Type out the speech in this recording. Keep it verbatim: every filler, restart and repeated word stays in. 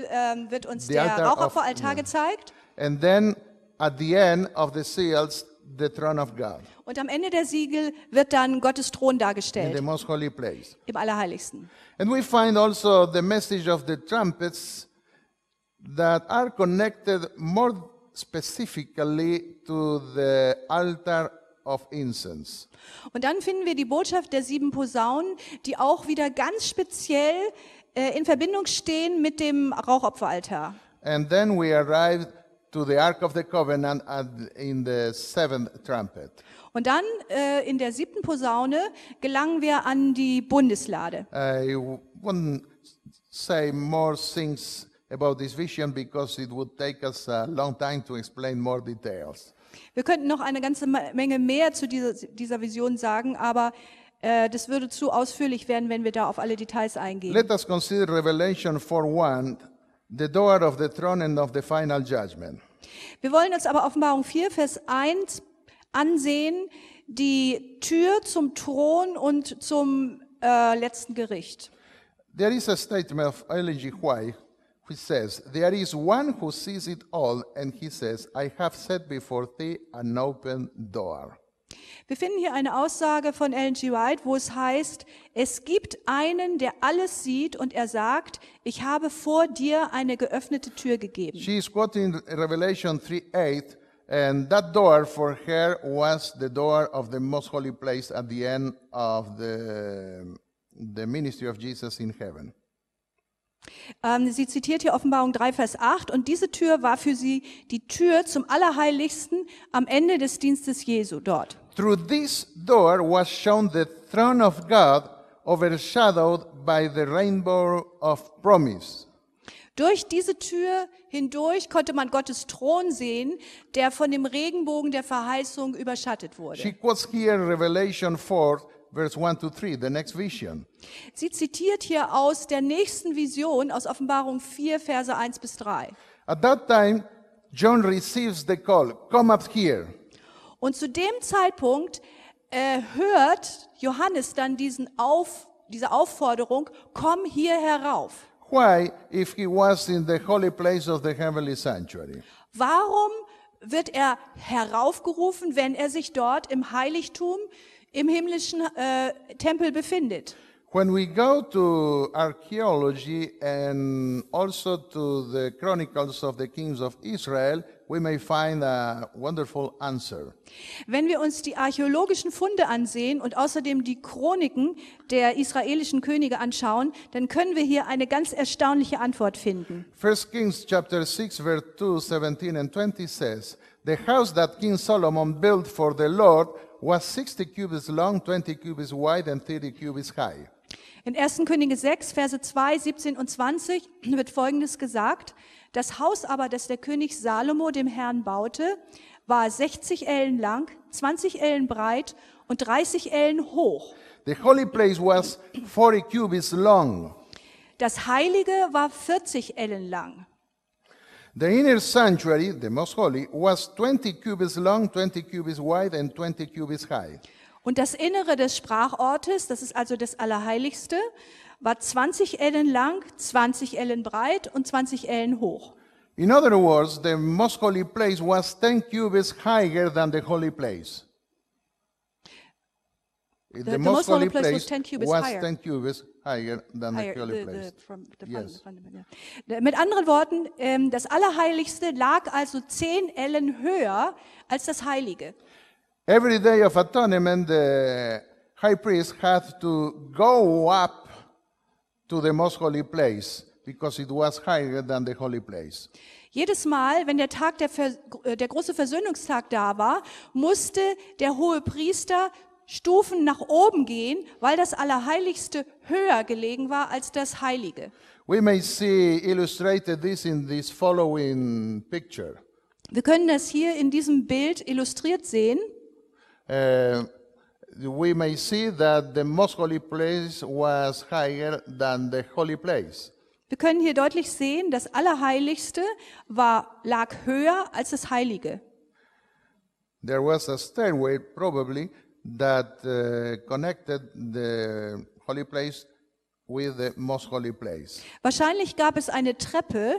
ähm, wird uns The der altar of- Rauchopferaltar yeah. gezeigt. And then at the end of the seals, the throne of God Und am Ende der Siegel wird dann Gottes Thron in the dargestellt, most holy place. im Allerheiligsten. And we find also the message of the trumpets that are connected more specifically to the altar of incense. Und dann finden wir die Botschaft der sieben Posaunen, die auch wieder ganz speziell äh, in Verbindung stehen mit dem Rauchopferaltar. And then we arrive to the Ark of the Covenant at, in the seventh trumpet. Und dann äh, in der siebten Posaune gelangen wir an die Bundeslade. I wouldn't say more things about this vision because it would take us a long time to explain more details. Wir könnten noch eine ganze Menge mehr zu dieser, dieser Vision sagen, aber äh, das würde zu ausführlich werden, wenn wir da auf alle Details eingehen. Let us consider Revelation four one, the door of the throne and of the final judgment. Wir wollen uns aber Offenbarung vier, Vers eins ansehen, die Tür zum Thron und zum äh, letzten Gericht. There is a statement of Ellen G. White which says, there is one who sees it all, and he says, I have set before thee an open door. Wir finden hier eine Aussage von Ellen G. White, wo es heißt, es gibt einen, der alles sieht, und er sagt, ich habe vor dir eine geöffnete Tür gegeben. She is quoting Revelation three eight, and that door for her was the door of the most holy place at the end of the, the ministry of Jesus in heaven. Ähm, sie zitiert hier Offenbarung drei, Vers acht, und diese Tür war für sie die Tür zum Allerheiligsten am Ende des Dienstes Jesu dort. Through this door was shown the throne of God, overshadowed by the rainbow of promise. Durch diese Tür hindurch konnte man Gottes Thron sehen, der von dem Regenbogen der Verheißung überschattet She wurde. quotes here Revelation four, verse one to three, the next vision. Sie zitiert hier aus der nächsten Vision aus Offenbarung vier, Verse eins bis drei. At that time, John receives the call, come up here. Und zu dem Zeitpunkt äh, hört Johannes dann diesen Auf, diese Aufforderung, komm hier herauf. Why, if he was in the holy place of the heavenly sanctuary? Warum wird er heraufgerufen, wenn er sich dort im Heiligtum, im himmlischen äh, Tempel befindet? When we go to archaeology and also to the chronicles of the kings of Israel, we may find a wonderful answer. Wenn wir uns die archäologischen Funde ansehen und außerdem die Chroniken der israelischen Könige anschauen, dann können wir hier eine ganz erstaunliche Antwort finden. First Kings chapter six, verse two, seventeen and twenty says, the house that King Solomon built for the Lord was sixty cubits long, twenty cubits wide and thirty cubits high. In ersten Könige sechs, Verse zwei, siebzehn und zwanzig wird Folgendes gesagt: Das Haus aber, das der König Salomo dem Herrn baute, war sechzig Ellen lang, zwanzig Ellen breit und dreißig Ellen hoch. The holy place was forty cubits long. Das Heilige war vierzig Ellen lang. The inner sanctuary, the most holy, was twenty cubits long, twenty cubits wide and twenty cubits high. Und das Innere des Sprachortes, das ist also das Allerheiligste, war zwanzig Ellen lang, zwanzig Ellen breit und zwanzig Ellen hoch. In other words, the most holy place was ten cubits higher than the holy place. The, the most holy place was ten cubits was higher. ten cubits higher than Higher, the holy the- place. the- from the Yes. fund- fund- ja. Mit anderen Worten, ähm, das Allerheiligste lag also zehn Ellen höher als das Heilige. Every day of atonement, the high priest had to go up to the most holy place because it was higher than the holy place. Jedes Mal, wenn der Tag der, Vers äh, der große Versöhnungstag da war, musste der hohe Priester Stufen nach oben gehen, weil das Allerheiligste höher gelegen war als das Heilige. We may see illustrated this in this following picture. Wir können das hier in diesem Bild illustriert sehen. Uh, we may see that the most holy place was higher than the holy place. Wir können hier deutlich sehen, das Allerheiligste war, lag höher als das Heilige. There was a stairway probably that uh, connected the holy place with the most holy place. Wahrscheinlich gab es eine Treppe,